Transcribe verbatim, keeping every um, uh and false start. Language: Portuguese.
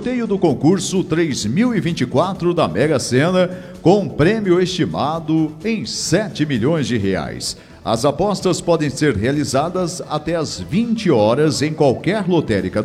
sorteio do concurso três mil e vinte e quatro da Mega Sena, com prêmio estimado em sete milhões de reais. As apostas podem ser realizadas até às vinte horas em qualquer lotérica